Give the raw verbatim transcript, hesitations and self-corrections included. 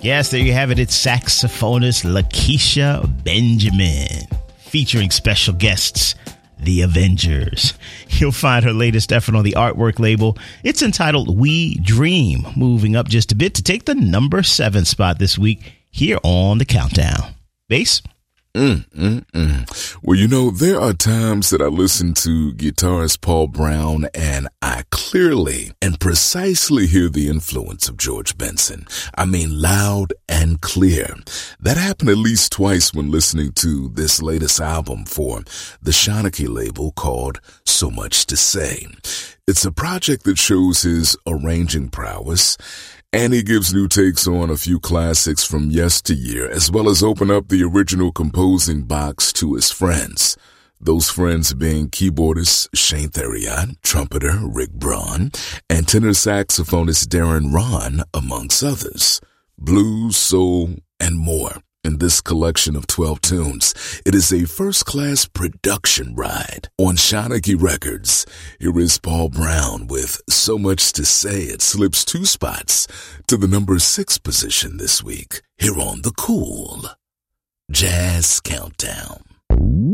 Yes, there you have it. It's saxophonist Lakeisha Benjamin, featuring special guests, The Avengers. You'll find her latest effort on the Artwork label. It's entitled We Dream, moving up just a bit to take the number seven spot this week here on The Countdown. Bass? Mm, mm, mm. Well, you know, there are times that I listen to guitarist Paul Brown and I clearly and precisely hear the influence of George Benson. I mean, loud and clear. That happened at least twice when listening to this latest album for the Shanachie label called So Much to Say. It's a project that shows his arranging prowess, and he gives new takes on a few classics from yesteryear, as well as open up the original composing box to his friends. Those friends being keyboardist Shane Theriot, trumpeter Rick Braun, and tenor saxophonist Darren Ron, amongst others. Blues, soul, and more. In this collection of twelve tunes, it is a first-class production ride. On Shanachie Records, here is Paul Brown with So Much to Say. It slips two spots to the number six position this week, here on the Cool Jazz Countdown.